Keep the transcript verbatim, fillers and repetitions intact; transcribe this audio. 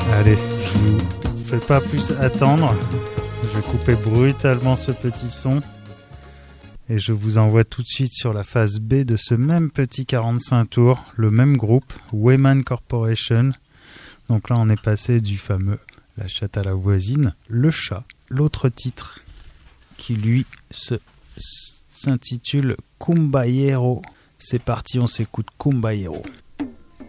Allez, je vous fais pas plus attendre. Je vais couper brutalement ce petit son. Et je vous envoie tout de suite sur la phase B de ce même petit quarante-cinq tours, le même groupe, Wayman Corporation. Donc là, on est passé du fameux La chatte à la voisine, Le chat, l'autre titre qui lui se, s'intitule Kumbayero. C'est parti, on s'écoute Kumbayero.